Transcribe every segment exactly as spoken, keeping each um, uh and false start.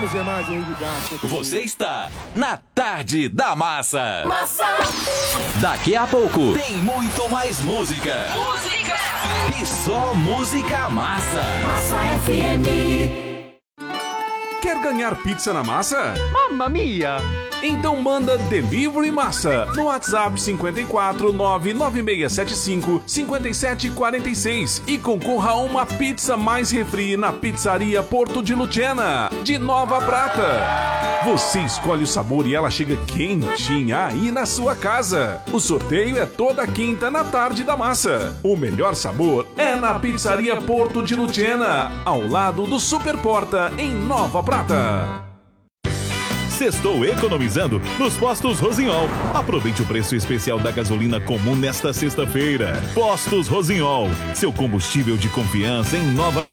Vamos ver mais um gato. Você está na Tarde da Massa. Massa. Daqui a pouco tem muito mais música. Música. E só música massa. Massa F M. Quer ganhar pizza na massa? Mamma mia! Então manda Delivery Massa no WhatsApp cinco quatro nove nove seis sete cinco cinco sete quatro seis e concorra a uma pizza mais refri na Pizzaria Porto de Lucena, de Nova Prata. Você escolhe o sabor e ela chega quentinha aí na sua casa. O sorteio é toda quinta na Tarde da Massa. O melhor sabor é na Pizzaria Porto de Lucena, ao lado do Super Porta, em Nova Prata. Sextou economizando nos Postos Rossignol. Aproveite o preço especial da gasolina comum nesta sexta-feira. Postos Rossignol, seu combustível de confiança em Nova.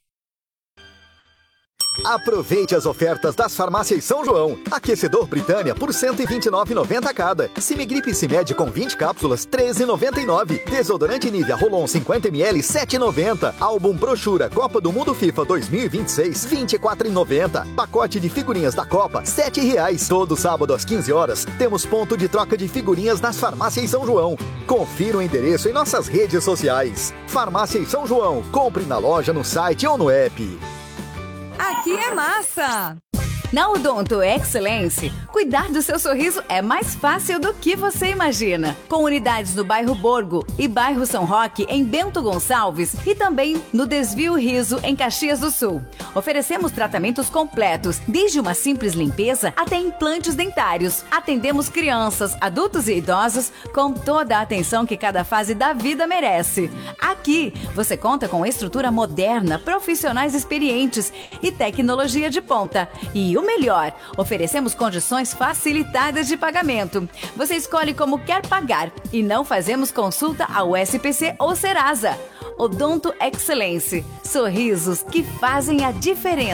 Aproveite as ofertas das farmácias São João. Aquecedor Britânia por cento e vinte e nove reais e noventa centavos cada. Simigripe Cimed com vinte cápsulas, treze reais e noventa e nove centavos. Desodorante Nivea Rolon cinquenta mililitros, sete reais e noventa centavos. Álbum Brochura Copa do Mundo FIFA dois mil e vinte e seis, vinte e quatro reais e noventa centavos. Pacote de figurinhas da Copa, sete reais. Todo sábado às quinze horas, temos ponto de troca de figurinhas nas farmácias São João. Confira o endereço em nossas redes sociais. Farmácias São João. Compre na loja, no site ou no app. Aqui é massa! Na Odonto Excellence, cuidar do seu sorriso é mais fácil do que você imagina. Com unidades no bairro Borgo e bairro São Roque, em Bento Gonçalves, e também no Desvio Riso, em Caxias do Sul. Oferecemos tratamentos completos, desde uma simples limpeza até implantes dentários. Atendemos crianças, adultos e idosos com toda a atenção que cada fase da vida merece. Aqui, você conta com estrutura moderna, profissionais experientes e tecnologia de ponta. E o melhor, oferecemos condições facilitadas de pagamento. Você escolhe como quer pagar e não fazemos consulta ao S P C ou Serasa. Odonto Excellence, sorrisos que fazem a diferença.